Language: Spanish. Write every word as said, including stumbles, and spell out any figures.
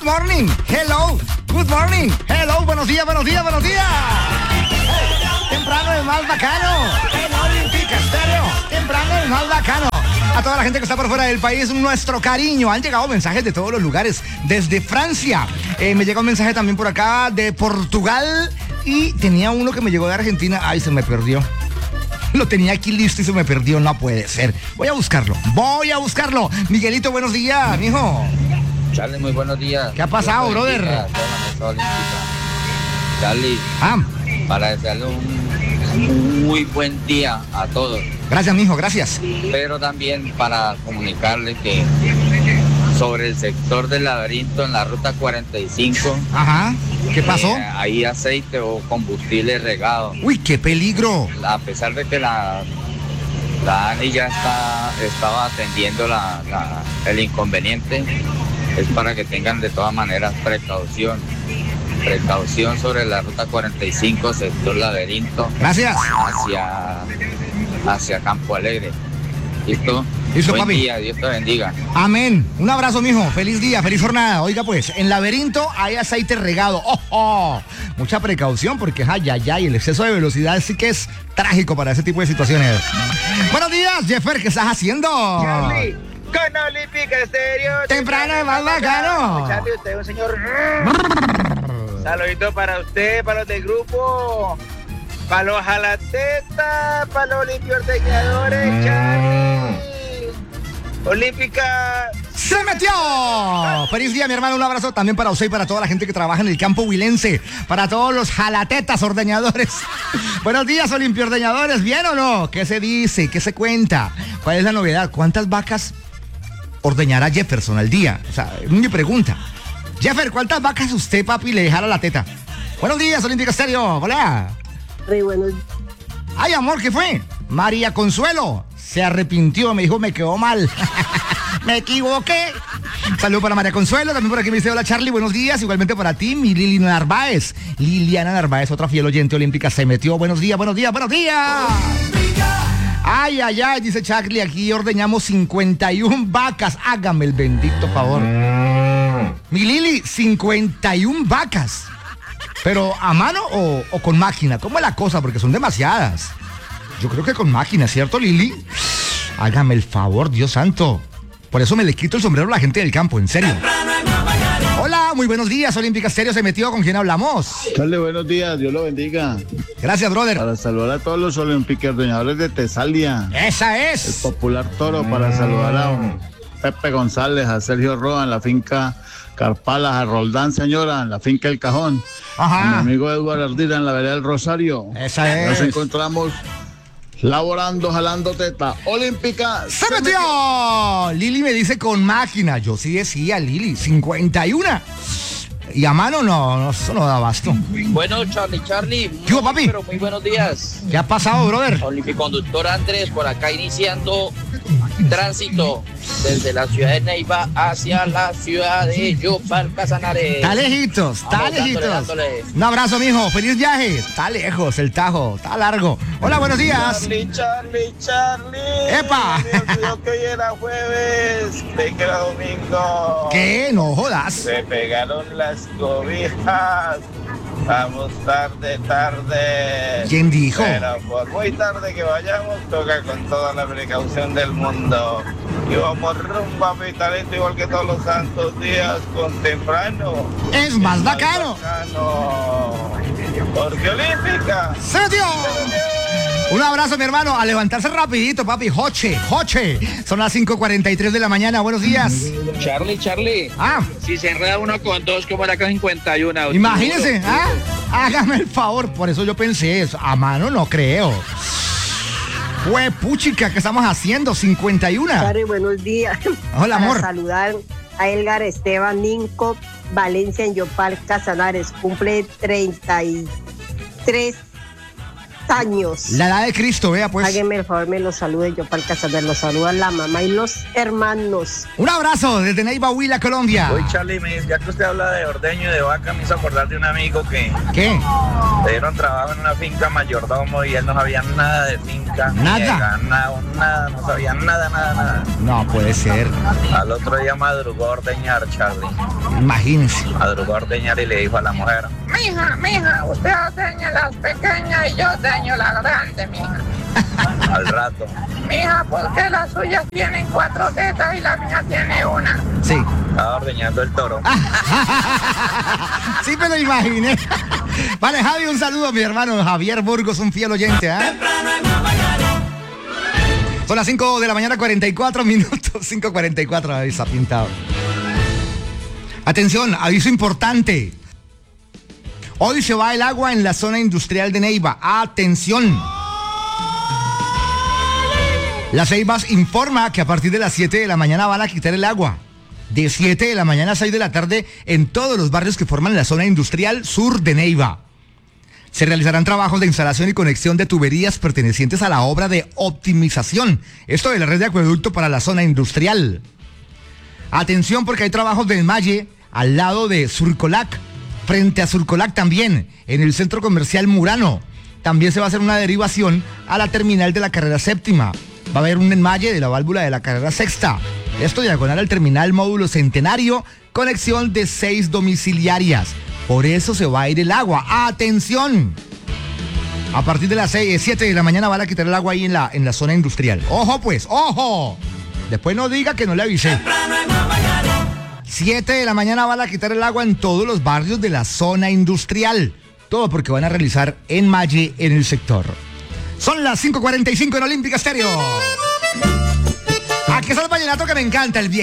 Good morning, hello, good morning, hello, buenos días, buenos días, buenos días. Hey, temprano es más bacano. En Olímpica Estéreo, temprano es más bacano. A toda la gente que está por fuera del país, nuestro cariño. Han llegado mensajes de todos los lugares, desde Francia. Eh, me llegó un mensaje también por acá de Portugal y tenía uno que me llegó de Argentina. Ay, se me perdió. Lo tenía aquí listo y se me perdió, no puede ser. Voy a buscarlo, voy a buscarlo. Miguelito, buenos días, mijo. Charlie, muy buenos días. ¿Qué ha pasado, brother? Días, Charlie, ah. para desearle un muy buen día a todos. Gracias, mijo, gracias. Pero también para comunicarle que sobre el sector del laberinto en la ruta cuarenta y cinco. Ajá. ¿Qué pasó? Eh, hay aceite o combustible regado. Uy, qué peligro. A pesar de que la, la ANI ya está, estaba atendiendo la, la, el inconveniente, es para que tengan de todas maneras precaución. Precaución sobre la ruta cuarenta y cinco, sector laberinto. Gracias. Hacia, hacia Campo Alegre. ¿Listo? Listo, Buen papi. día, Dios te bendiga. Amén. Un abrazo, mijo. Feliz día, feliz jornada. Oiga, pues, en laberinto hay aceite regado. ¡Ojo! Mucha precaución porque, ay, ay, ay, el exceso de velocidad sí que es trágico para ese tipo de situaciones. Buenos días, Jeffer, ¿qué estás haciendo? Charlie, con Olímpica Estéreo. Temprano es más bacano. Charlie, usted es un señor. Saludito para usted, para los del grupo. Para los jalatetas, para los limpiordeñadores, Charlie. Olímpica. ¡Se metió! Feliz día, mi hermano. Un abrazo también para usted y para toda la gente que trabaja en el campo huilense. Para todos los jalatetas ordeñadores. Buenos días, olimpiordeñadores. ¿Bien o no? ¿Qué se dice? ¿Qué se cuenta? ¿Cuál es la novedad? ¿Cuántas vacas ordeñará Jefferson al día? O sea, es mi pregunta. Jeffer, ¿cuántas vacas usted, papi, le dejará la teta? Buenos días, Olímpica Estéreo. Hola. Re buenos. Ay, amor, ¿qué fue? María Consuelo se arrepintió, me dijo, me quedó mal. Me equivoqué. Saludos para María Consuelo, también por aquí me dice, hola Charlie, buenos días. Igualmente para ti, mi Liliana Narváez. Liliana Narváez, otra fiel oyente olímpica, se metió. Buenos días, buenos días, buenos días. Ay, ay, ay, dice Charlie, aquí ordeñamos cincuenta y una vacas. Hágame el bendito favor. Mi Lili, cincuenta y una vacas. ¿Pero a mano o, o con máquina? ¿Cómo es la cosa? Porque son demasiadas. Yo creo que con máquina, ¿cierto, Lili? Hágame el favor, Dios santo. Por eso me le quito el sombrero a la gente del campo, en serio. Hola, muy buenos días, Olímpica Estéreo se metió. ¿Con quién hablamos? Dale, buenos días, Dios lo bendiga. Gracias, brother. Para saludar a todos los olimpiqueordeñadores de Tesalia. ¡Esa El es! popular toro, para saludar a un Pepe González, a Sergio Roa en la finca Carpalas, a Roldán Señora en la finca El Cajón. Ajá. A mi amigo Eduardo Ardira en la vereda del Rosario. Esa es. Nos encontramos laborando, jalando teta. Olímpica. ¡Se metió! Lili me dice con máquina. Yo sí decía, Lili, cincuenta y una. Y a mano no, no, eso no da abasto. Bueno, Charlie, Charlie. ¿Qué hubo, papi? Pero muy buenos días. ¿Qué ha pasado, brother? Olympiconductor Andrés, por acá iniciando tránsito desde la ciudad de Neiva hacia la ciudad de Yopal, Casanares. Está lejitos, está Vamos, lejitos. dándole, dándole. Un abrazo, mijo. Feliz viaje. Está lejos el Tajo, está largo. Hola, buenos días. Charlie, Charlie, Charlie. ¡Epa! Me olvidó que hoy era jueves, de que era domingo. ¿Qué? No jodas. Se pegaron las cobijas. Vamos tarde, tarde. ¿Quién dijo? Pero por muy tarde que vayamos, toca con toda la precaución del mundo. Y vamos rumbo a mi talento igual que todos los santos días con temprano. Es más bacano. bacano. Porque Olímpica. ¡Se metió! Un abrazo, mi hermano. A levantarse rapidito, papi. Joche, joche. Son las cinco cuarenta y tres de la mañana. Buenos días. Charlie, Charlie. Ah, Si se enreda uno con dos, como la K cincuenta y uno. imagínense. Ah, hágame el favor. Por eso yo pensé eso. A mano no creo. Fue puchica, ¿qué estamos haciendo? cincuenta y una. Charlie, buenos días. Hola, amor. Para saludar a Elgar Esteban Ninco Valencia en Yopal, Casanares. Cumple treinta y tres años. La edad de Cristo, vea pues. Hágame el favor, me los salude yo para el Casander. Los saluda la mamá y los hermanos. Un abrazo desde Neiva, Huila, Colombia. Hoy Charlie, me, ya que usted habla de ordeño y de vaca, me hizo acordar de un amigo que ¿Qué? le dieron trabajo en una finca mayordomo y él no sabía nada de finca. Nada. Ni de ganado, nada, no sabía nada, nada, nada. No puede ser. Al otro día madrugó a ordeñar, Charlie. Imagínense. Madrugó a ordeñar y le dijo a la mujer: Mija, mija, usted ordeña las pequeñas y yo ordeño las grandes, mija. al rato: Mija, ¿por qué las suyas tienen cuatro tetas y la mía tiene una? Sí. estaba ordeñando el toro. Sí, me lo imaginé. Vale, Javi, un saludo a mi hermano Javier Burgos, un fiel oyente, ¿eh? Son las cinco de la mañana, cuarenta y cuatro minutos. cinco cuarenta y cuatro, ahí está pintado. Atención, aviso importante. Hoy se va el agua en la zona industrial de Neiva. Atención. La Ceibas informa que a partir de las siete de la mañana van a quitar el agua. De siete de la mañana a seis de la tarde en todos los barrios que forman la zona industrial sur de Neiva. Se realizarán trabajos de instalación y conexión de tuberías pertenecientes a la obra de optimización. Esto de la red de acueducto para la zona industrial. Atención, porque hay trabajos de enmalle al lado de Surcolac, frente a Surcolac también, en el centro comercial Murano. También se va a hacer una derivación a la terminal de la carrera séptima. Va a haber un enmalle de la válvula de la carrera sexta. Esto diagonal al terminal módulo Centenario, conexión de seis domiciliarias. Por eso se va a ir el agua. ¡Atención! A partir de las seis, siete de la mañana van a quitar el agua ahí en la, en la zona industrial. ¡Ojo pues! ¡Ojo! Después no diga que no le avisé. siete de la mañana van a quitar el agua en todos los barrios de la zona industrial. Todo porque van a realizar enmalle en el sector. Son las cinco cuarenta y cinco en Olímpica Estéreo. Aquí está el vallenato que me encanta, el viejo.